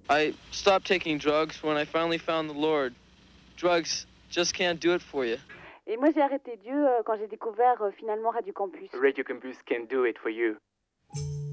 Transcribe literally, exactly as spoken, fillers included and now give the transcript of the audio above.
I stopped taking drugs when I finally found the Lord. Drugs just can't do it for you. Et moi, j'ai arrêté Dieu euh, quand j'ai découvert euh, finalement Radio Campus. Radio Campus can do it for you.